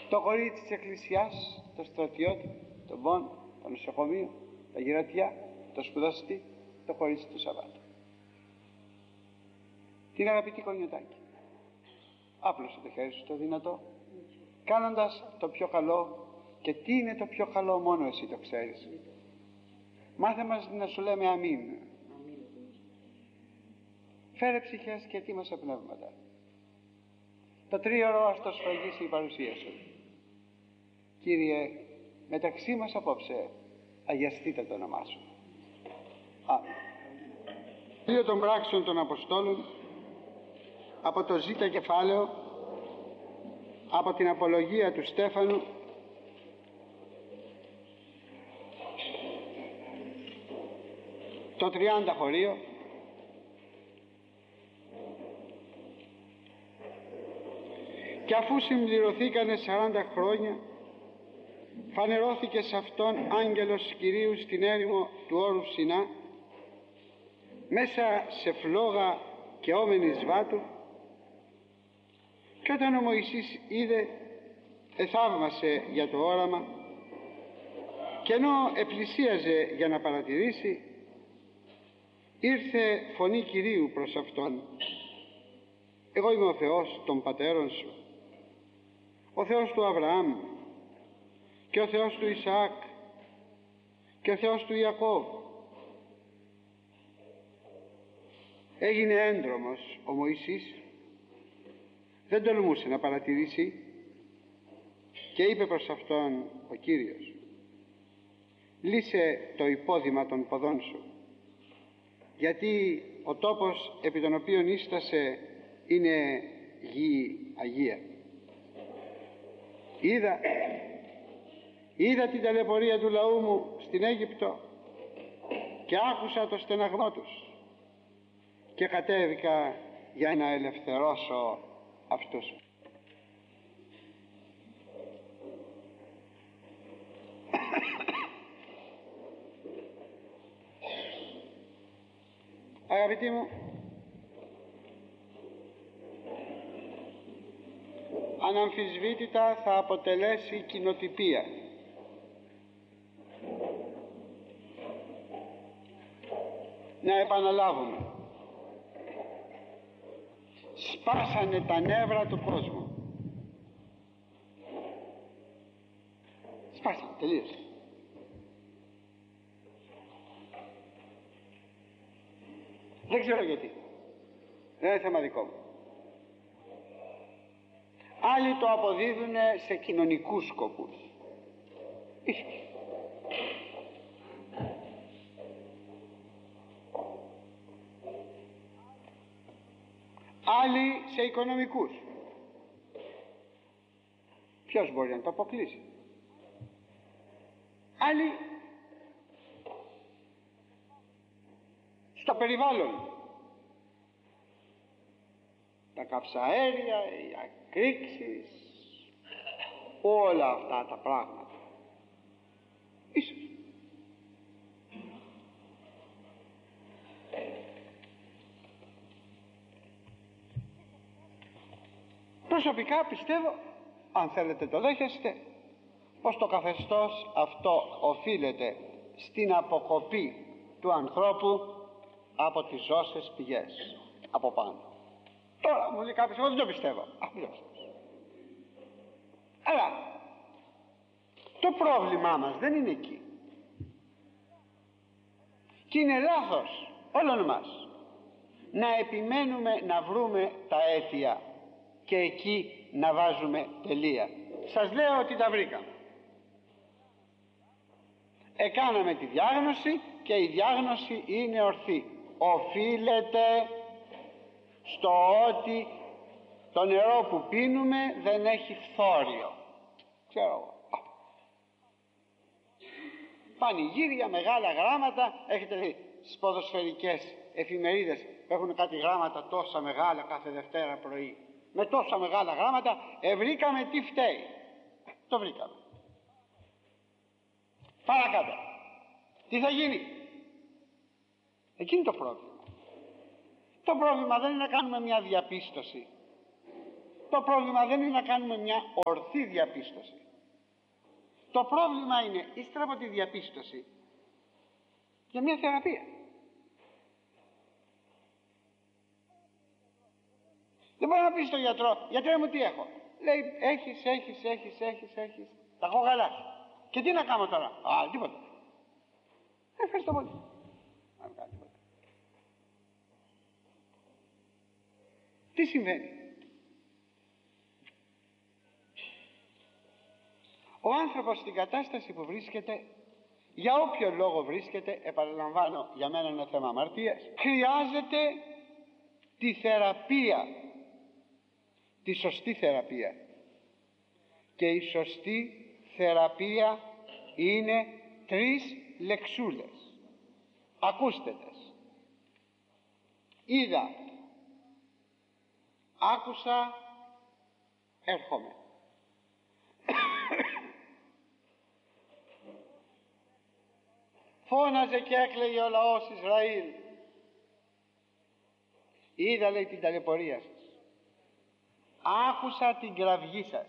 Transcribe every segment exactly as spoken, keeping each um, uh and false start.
το κορίτσι της εκκλησιάς, το στρατιώτη, τον πόν, το νοσοκομείο, τα γυρατιά, το σπουδαστή, το κορίτσι του Σαββάτου. Την αγαπητή Κονιωτάκη, άπλωσε το χέρι σου το δυνατό, κάνοντας το πιο καλό. Και τι είναι το πιο καλό, μόνο εσύ το ξέρεις. Μάθε μας να σου λέμε αμήν. Φέρε ψυχές και ετοίμασε πνεύματα. Το τρίωρο ας το σφραγίσει η παρουσία σου. Κύριε, μεταξύ μας απόψε αγιαστείτε το όνομά σου. Αμήν. Δύο των πράξεων των Αποστόλων, από το Ζ κεφάλαιο, από την απολογία του Στέφανου, το τριάντα χωρίο, και αφού συμπληρωθήκανε σαράντα χρόνια, φανερώθηκε σε αυτόν άγγελος Κυρίου στην έρημο του όρου Σινά, μέσα σε φλόγα και όμενη σβάτου, και όταν ο Μωυσής είδε, εθαύμασε για το όραμα, και ενώ επλησίαζε για να παρατηρήσει, ήρθε φωνή Κυρίου προς αυτόν: εγώ είμαι ο Θεός των πατέρων σου, ο Θεός του Αβραάμ και ο Θεός του Ισαάκ και ο Θεός του Ιακώβ. Έγινε έντρομος ο Μωυσής, δεν τολμούσε να παρατηρήσει, και είπε προς αυτόν ο Κύριος: λύσε το υπόδημα των ποδών σου, γιατί ο τόπος επί τον οποίον ίστασε είναι γη Αγία. Είδα, είδα την ταλαιπωρία του λαού μου στην Αίγυπτο και άκουσα το στεναγμό τους και κατέβηκα για να ελευθερώσω αυτούς. Αγαπητοί μου, αναμφισβήτητα θα αποτελέσει κοινοτυπία να επαναλάβουμε: σπάσανε τα νεύρα του κόσμου. Σπάσανε, τελείωσε. Δεν ξέρω γιατί, δεν είναι θέμα δικό μου. Άλλοι το αποδίδουν σε κοινωνικούς σκοπούς, ίσως. Άλλοι σε οικονομικούς. Ποιος μπορεί να το αποκλείσει? Άλλοι στο περιβάλλον, τα καυσαέρια, οι ακρίξεις, όλα αυτά τα πράγματα. Ίσως. Προσωπικά πιστεύω, αν θέλετε το δέχεστε, πως το καθεστώς αυτό οφείλεται στην αποκοπή του ανθρώπου από τις ζώσες πηγές από πάνω. Τώρα μου λέει κάποιος: εγώ δεν το πιστεύω. Απλώς. Αλλά το πρόβλημά μας δεν είναι εκεί, και είναι λάθος όλων μας να επιμένουμε να βρούμε τα αίτια και εκεί να βάζουμε τελεία. Σας λέω ότι τα βρήκαμε. Εκάναμε τη διάγνωση και η διάγνωση είναι ορθή. Οφείλεται στο ότι το νερό που πίνουμε δεν έχει φθόριο. Ξέρω εγώ. Πανηγύρια, μεγάλα γράμματα. Έχετε δει στις ποδοσφαιρικές εφημερίδες που έχουν κάτι γράμματα τόσα μεγάλα κάθε Δευτέρα πρωί, με τόσα μεγάλα γράμματα: ευρήκαμε τι φταίει. Το βρήκαμε. Παρακάτω. Τι θα γίνει? Εκεί είναι το πρόβλημα. Το πρόβλημα δεν είναι να κάνουμε μια διαπίστωση. Το πρόβλημα δεν είναι να κάνουμε μια ορθή διαπίστωση. Το πρόβλημα είναι ύστερα από τη διαπίστωση για μια θεραπεία. Δεν μπορεί να πει στον γιατρό, γιατρέ μου τι έχω. Λέει, έχεις, έχεις, έχεις, έχεις, έχεις. Τα έχω γαλάσει. Και τι να κάνω τώρα. Α, τίποτα. Ευχαριστώ πολύ. Να μην κάνω τίποτα. Τι συμβαίνει. Ο άνθρωπος στην κατάσταση που βρίσκεται, για όποιο λόγο βρίσκεται, επαναλαμβάνω, για μένα είναι θέμα αμαρτίας, χρειάζεται τη θεραπεία, τη σωστή θεραπεία. Και η σωστή θεραπεία είναι τρεις λεξούλες. Ακούστε τες. Είδα, άκουσα, έρχομαι. Φώναζε και έκλαιγε ο λαός Ισραήλ. Είδα, λέει, την ταλαιπωρία σας. Άκουσα την κραυγή σας.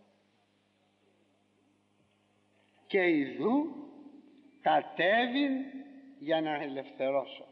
Και ιδού κατέβην για να ελευθερώσω.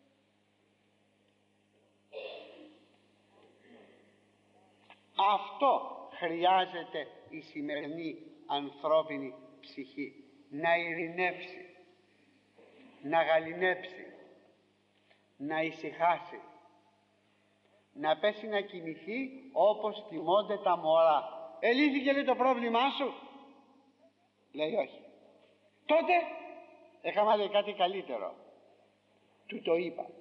Αυτό χρειάζεται η σημερινή ανθρώπινη ψυχή. Να ειρηνεύσει, να γαληνέψει, να ησυχάσει, να πέσει να κοιμηθεί όπως κοιμώνται τα μωρά. Ελύθηκε, λέει, το πρόβλημά σου. Λέει όχι. Τότε έκανα, λέει, κάτι καλύτερο. Του το είπα.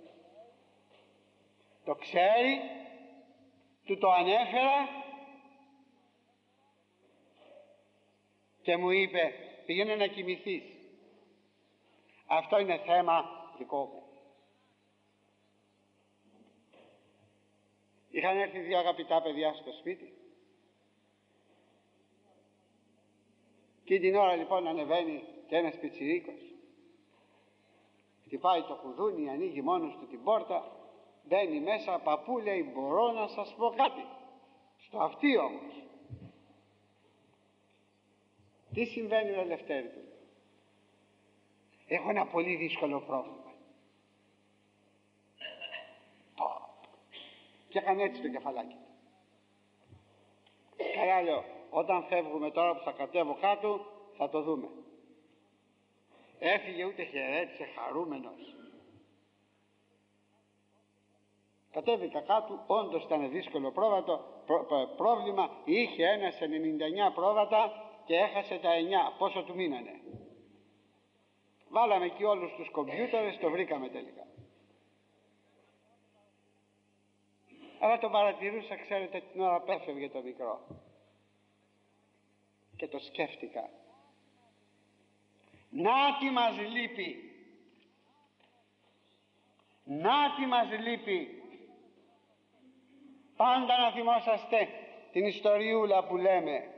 Το ξέρει, του το ανέφερα και μου είπε, πήγαινε να κοιμηθείς. Αυτό είναι θέμα δικό μου. Είχαν έρθει δύο αγαπητά παιδιά στο σπίτι και την ώρα λοιπόν ανεβαίνει και ένας πιτσιρίκος, χτυπάει το κουδούνι, ανοίγει μόνος του την πόρτα, μπαίνει μέσα. Παππού, λέει, μπορώ να σας πω κάτι. Στο αυτί όμως. Τι συμβαίνει, ρε Λευτέρη του? Έχω ένα πολύ δύσκολο πρόβλημα. Και έκανε έτσι το κεφαλάκι του. Καλά, λέω, όταν φεύγουμε τώρα που θα κατέβω κάτω θα το δούμε. Έφυγε, ούτε χαιρέτησε, χαρούμενος. Κατέβηκα κάτω, όντως ήταν δύσκολο πρόβατο, πρό, πρό, πρόβλημα. Είχε ένα σε ενενήντα εννιά πρόβατα και έχασε τα εννιά. Πόσο του μείνανε? Βάλαμε εκεί όλους τους κομπιούτερες, το βρήκαμε τελικά. Αλλά το παρατηρούσα, ξέρετε, την ώρα που έφευγε το μικρό. Και το σκέφτηκα. Να τι μας λείπει. Να τι μας λείπει. Πάντα να θυμόσαστε την ιστοριούλα που λέμε.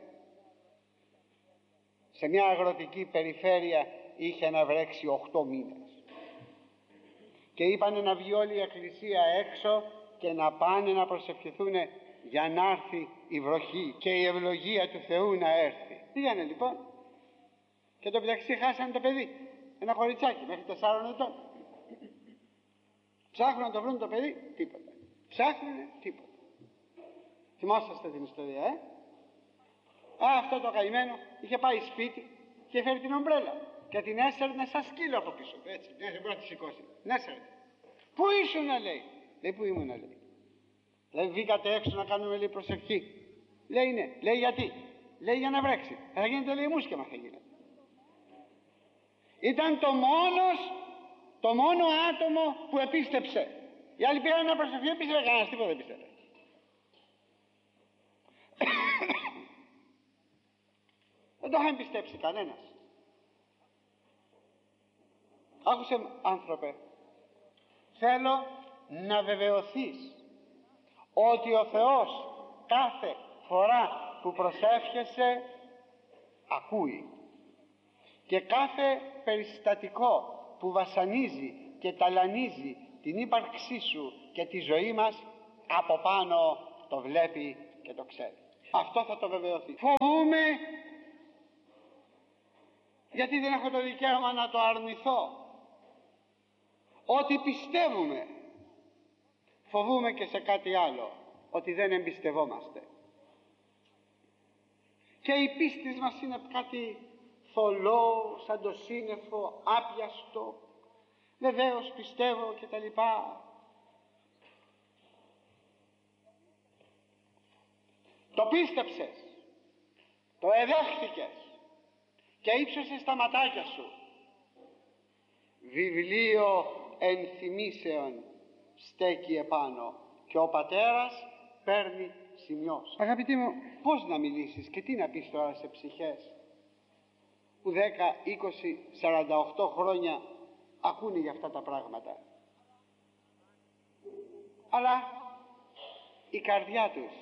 Σε μια αγροτική περιφέρεια είχε να βρέξει οχτώ μήνες. Και είπανε να βγει όλη η εκκλησία έξω και να πάνε να προσευχηθούν για να έρθει η βροχή και η ευλογία του Θεού να έρθει. Πήγανε λοιπόν και το μεταξύ χάσανε το παιδί, ένα κοριτσάκι μέχρι τεσσάρων ετών. Ψάχνουν να το βρουν το παιδί, τίποτα. Ψάχνουνε, τίποτα. Θυμόσαστε την ιστορία, ε? Α, αυτό το καημένο είχε πάει σπίτι και φέρει την ομπρέλα και την έσαιρνε σαν σκύλο από πίσω. Έτσι, δεν μπορεί να τη σηκώσει. Την έσαιρνε. Πού ήσουνα, λέει. Λέει, πού ήμουνα, λέει. Λέει, βγήκατε έξω να κάνουμε, λέει, προσευχή. Λέει, ναι. Λέει, γιατί? Λέει, για να βρέξει. Θα γίνεται, λέει, μουσκεμα θα γίνεται. Ήταν το μόνος, το μόνο άτομο που επίστεψε. Οι άλλοι πήγαν να προσευχή, επίστευε κανένας, τίποτα δεν πίστευε. Δεν το είχαν πιστέψει κανένας. Άκουσε, άνθρωπε, θέλω να βεβαιωθείς ότι ο Θεός κάθε φορά που προσεύχεσαι ακούει, και κάθε περιστατικό που βασανίζει και ταλανίζει την ύπαρξή σου και τη ζωή μας, από πάνω το βλέπει και το ξέρει. Αυτό θα το βεβαιωθεί. Φοβούμαι γιατί δεν έχω το δικαίωμα να το αρνηθώ. Ότι πιστεύουμε. Φοβούμε και σε κάτι άλλο, ότι δεν εμπιστευόμαστε. Και η πίστη μας είναι κάτι θολό, σαν το σύννεφο, άπιαστο. Βεβαίως πιστεύω και τα λοιπά. Το πίστεψες, το εδέχθηκες και ύψωσες τα ματάκια σου. Βιβλίο ενθυμήσεων στέκει επάνω και ο πατέρας παίρνει σημειώσεις. Αγαπητοί μου, πώς να μιλήσεις και τι να πεις τώρα σε ψυχές που δέκα, είκοσι, σαράντα οκτώ χρόνια ακούνε για αυτά τα πράγματα, αλλά η καρδιά τους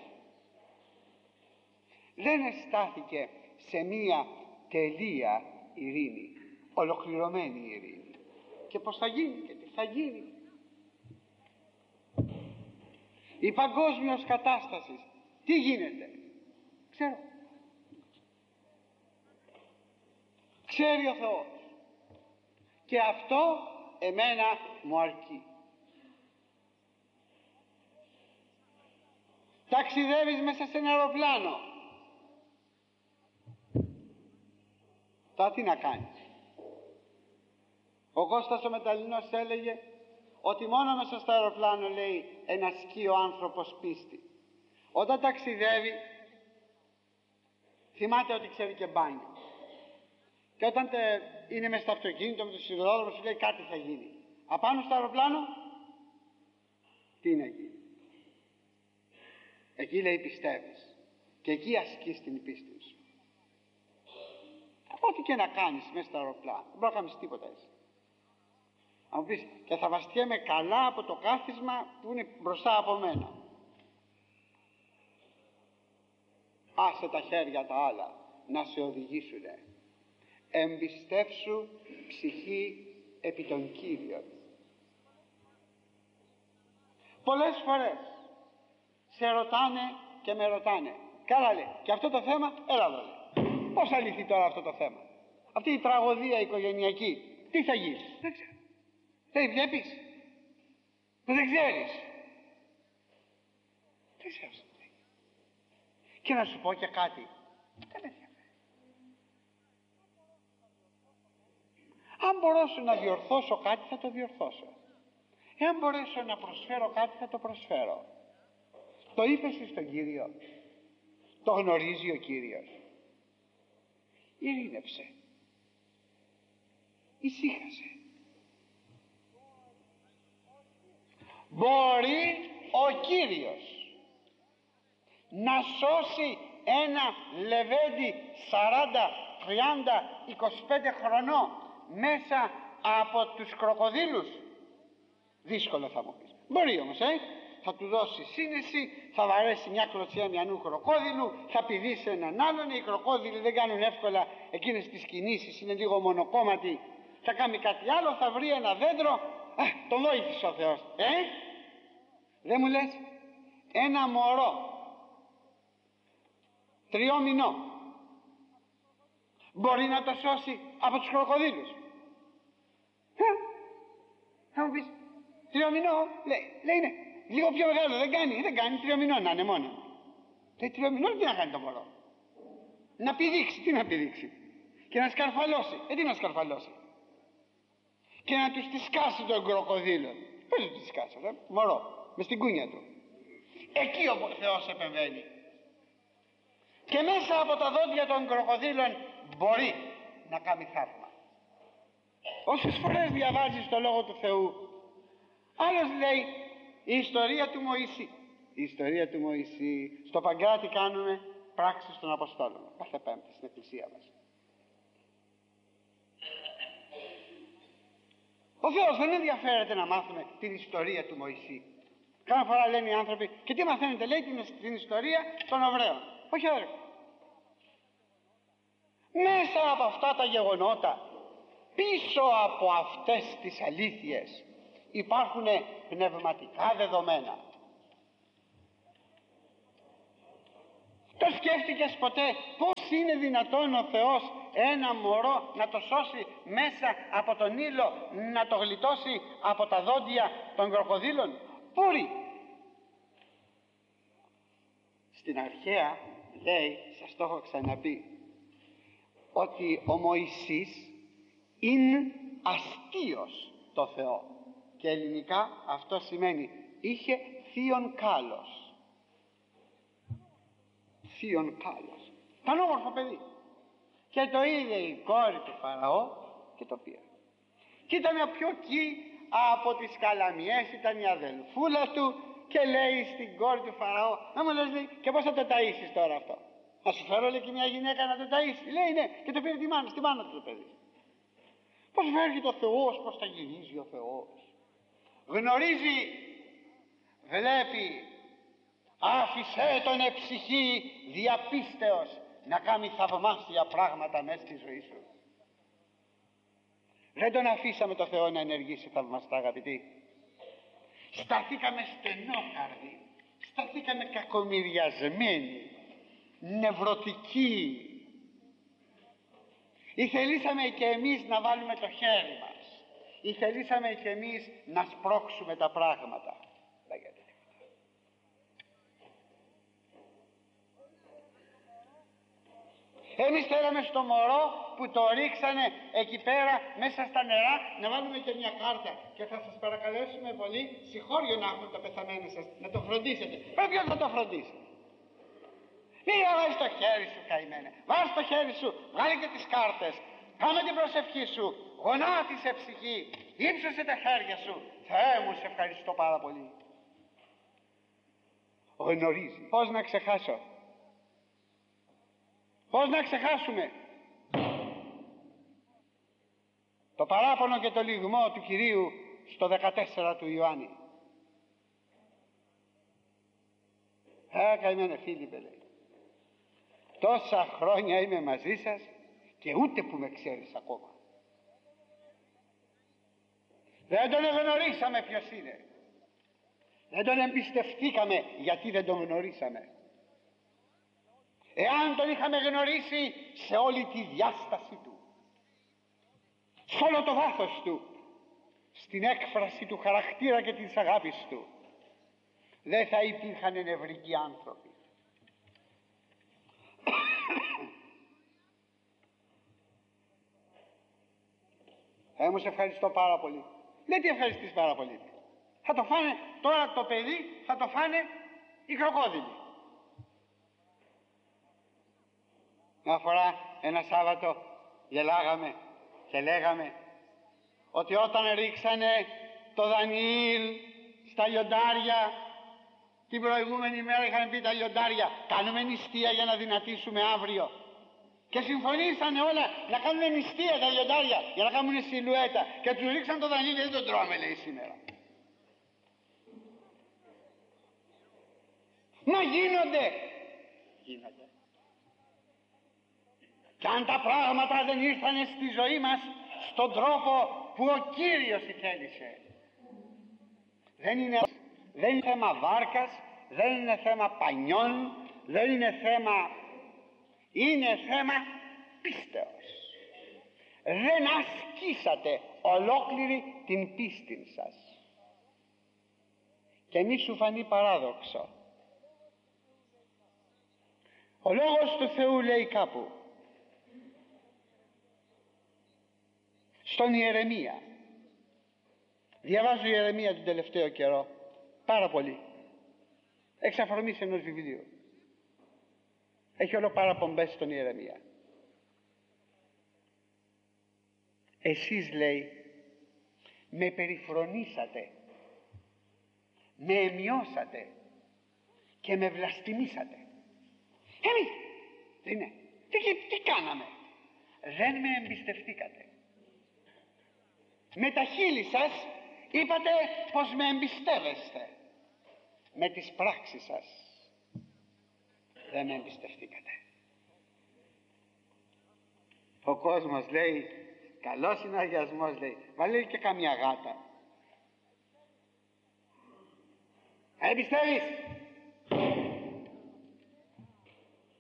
δεν εστάθηκε σε μία τελεία ειρήνη, ολοκληρωμένη ειρήνη. Και πως θα γίνει και τι θα γίνει. Η παγκόσμιος κατάσταση τι γίνεται, ξέρω. Ξέρει ο Θεός. Και αυτό εμένα μου αρκεί. Ταξιδεύεις μέσα σε ένα αεροπλάνο. Τώρα τι να κάνεις. Ο Κώστας ο Μεταλλινός έλεγε ότι μόνο μέσα στο αεροπλάνο, λέει, ενασκεί ο άνθρωπος πίστη. Όταν ταξιδεύει θυμάται ότι ξέρει και μπάνιο. Και όταν τε, είναι μες στο αυτοκίνητο με το σιδηρόδρομο, σου λέει κάτι θα γίνει. Απάνω στο αεροπλάνο τι να γίνει. Εκεί, λέει, πιστεύεις και εκεί ασκείς την πίστη σου. Ό,τι και να κάνεις μέσα στο αεροπλάνο δεν μπορεί να κάνεις τίποτα εσύ. Αν μου πεις, και θα βαστιέμαι καλά από το κάθισμα που είναι μπροστά από μένα. Άσε τα χέρια τα άλλα να σε οδηγήσουνε. Εμπιστεύσου ψυχή επί των Κύριων. Πολλές φορές σε ρωτάνε και με ρωτάνε, καλά, λέει, και αυτό το θέμα, έλα εδώ, λέει. Πώς θα λυθεί τώρα αυτό το θέμα, αυτή η τραγωδία οικογενειακή, τι θα γίνει. Δεν ξέρω. Δεν βλέπεις που δεν ξέρεις. Δεν ξέρεις. Και να σου πω και κάτι, δεν με ενδιαφέρει. Αν μπορέσω να διορθώσω κάτι θα το διορθώσω. Εάν μπορέσω να προσφέρω κάτι θα το προσφέρω. Το είπες στον Κύριο, το γνωρίζει ο Κύριος. Ειρήνεψε, ησύχασε. Μπορεί ο Κύριος να σώσει ένα λεβέντι σαράντα, τριάντα, είκοσι πέντε χρονών μέσα από τους κροκοδίλους. Δύσκολο θα μου πεις. Μπορεί όμως, ε? θα του δώσει σύνεση, θα βαρέσει μια κλωτσιά μιανού κροκόδιλου, θα πηδήσει έναν άλλον. Οι κροκόδιλοι δεν κάνουν εύκολα εκείνες τις κινήσεις, είναι λίγο μονοκόμματοι. Θα κάνει κάτι άλλο, θα βρει ένα δέντρο. Α, τον βοήθησε ο Θεός. Ε, δεν μου λες, ένα μωρό τριών μηνών μπορεί να το σώσει από τους κροκοδίλους. Ε, θα μου πεις, τριών μηνών, λέει, λέει ναι, λίγο πιο μεγάλο, δεν κάνει, δεν κάνει, τριών μηνών να είναι μόνο. Λέει, τριών μηνών τι να κάνει το μωρό. Να πηδήξει, τι να πηδήξει. Και να σκαρφαλώσει, ε τι να σκαρφαλώσει. Και να τους τη σκάσει τον κροκοδίλο. Πώς του τη σκάσει, ε, μωρό, μες στην κούνια του. Εκεί ο Θεός επεμβαίνει. Και μέσα από τα δόντια των κροκοδίλων μπορεί να κάνει θαύμα. Όσες φορές διαβάζεις το Λόγο του Θεού, άλλος λέει η ιστορία του Μωυσή. Η ιστορία του Μωυσή. Στο Παγκράτη κάνουμε πράξεις των Αποστόλων κάθε Πέμπτη στην εκκλησία μας. Ο Θεός δεν ενδιαφέρεται να μάθουμε την ιστορία του Μωυσή. Κάθε φορά λένε οι άνθρωποι, και τι μαθαίνετε, λέει, την, την ιστορία των Εβραίων. Όχι, αδερφέ. Μέσα από αυτά τα γεγονότα, πίσω από αυτές τις αλήθειες, υπάρχουν πνευματικά δεδομένα. Το σκέφτηκες ποτέ πώς είναι δυνατόν ο Θεός ένα μωρό να το σώσει μέσα από τον Νείλο, να το γλιτώσει από τα δόντια των κροκοδίλων? Πούρι. Στην αρχαία λέει, σας το έχω ξαναπεί, ότι ο Μωυσής είναι αστείος το Θεό, και ελληνικά αυτό σημαίνει είχε θείον κάλος. Θείον κάλος. Ήταν όμορφο παιδί, και το είδε η κόρη του Φαραώ και το πήρε, και ήταν πιο εκεί από τις καλαμιές, ήταν η αδελφούλα του, και λέει στην κόρη του Φαραώ, να μου λες, λέει, και πώς θα το ταΐσεις τώρα αυτό? Θα σου φέρω, λέει, και μια γυναίκα να το ταΐσει? Λέει ναι, και το πήρε τη μάνα, στη μάνα του το παιδί. Πώς έρχεται ο Θεός, πώς θα γυρίζει ο Θεός? Γνωρίζει, βλέπει, άφησε τον εψυχή διαπίστεως να κάνει θαυμάσια πράγματα μέσα στη ζωή σου. Δεν τον αφήσαμε το Θεό να ενεργήσει θαυμαστά, αγαπητοί. Σταθήκαμε στενόκαρδοι, σταθήκαμε κακομοιριασμένοι, νευρωτικοί. Ή θελήσαμε και εμείς να βάλουμε το χέρι μας, ή θελήσαμε και εμείς να σπρώξουμε τα πράγματα. Εμείς θέλαμε στο μωρό που το ρίξανε εκεί πέρα μέσα στα νερά να βάλουμε και μια κάρτα, και θα σας παρακαλέσουμε πολύ, συγχώριο να έχουμε τα πεθαμένα σας, να το φροντίσετε. Πρέπει να το φροντίσετε. Μην βάζεις το χέρι σου, καημένε, βάζεις το χέρι σου, βγάλε και τις κάρτες, κάνε την προσευχή σου, γονάτισε ψυχή, ύψωσε τα χέρια σου. Θεέ μου, σε ευχαριστώ πάρα πολύ. Γνωρίζει. Πώς να ξεχάσω? Πώς να ξεχάσουμε το παράπονο και το λυγμό του Κυρίου στο δεκατέσσερα του Ιωάννη? Ε, καημένε Φίλιππε, λέει, τόσα χρόνια είμαι μαζί σας και ούτε που με ξέρεις ακόμα. Δεν τον γνωρίσαμε ποιος είναι, δεν τον εμπιστευτήκαμε γιατί δεν τον γνωρίσαμε. Εάν τον είχαμε γνωρίσει σε όλη τη διάσταση του, σε όλο το βάθος του, στην έκφραση του χαρακτήρα και της αγάπης του, δεν θα υπήρχαν νευρικοί άνθρωποι. Ε, μου σε ευχαριστώ πάρα πολύ. Δεν τι ευχαριστείς πάρα πολύ? Θα το φάνε τώρα το παιδί, θα το φάνε οι κροκόδιλοι. Μια φορά ένα Σάββατο γελάγαμε και λέγαμε ότι όταν ρίξανε το Δανιήλ στα λιοντάρια την προηγούμενη μέρα, είχαν πει τα λιοντάρια, κάνουμε νηστεία για να δυνατήσουμε αύριο, και συμφωνήσανε όλα να κάνουν νηστεία τα λιοντάρια για να κάνουν σιλουέτα, και τους ρίξαν το Δανιήλ, δεν τον τρώμε, λέει, σήμερα. Μα γίνονται γίνονται και αν τα πράγματα δεν ήρθανε στη ζωή μας στον τρόπο που ο Κύριος θέλησε, δεν είναι, δεν είναι θέμα βάρκας, δεν είναι θέμα πανιών, δεν είναι θέμα, είναι θέμα πίστεως. Δεν ασκήσατε ολόκληρη την πίστη σας. Και μη σου φανεί παράδοξο, ο Λόγος του Θεού λέει κάπου στον Ιερεμία, διαβάζω Ιερεμία τον τελευταίο καιρό πάρα πολύ, εξ αφορμής ενός βιβλίου, έχει όλο παραπομπές στον Ιερεμία. Εσείς, λέει, με περιφρονήσατε, με εμειώσατε και με βλαστημίσατε. Εμείς τι είναι, τι, τι κάναμε? Δεν με εμπιστευτήκατε. Με τα χείλη σας είπατε πως με εμπιστεύεστε, με τις πράξεις σας δεν με εμπιστευτήκατε. Ο κόσμος λέει καλός είναι ο αγιασμός, λέει, βάλε και καμιά γάτα. Εμπιστεύεις?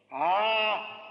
Α,